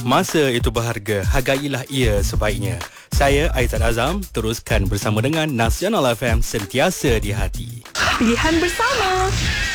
Masa itu berharga, hargailah ia sebaiknya. Saya Aizat Azam, teruskan bersama dengan Nasional FM, sentiasa di hati. Pilihan bersama.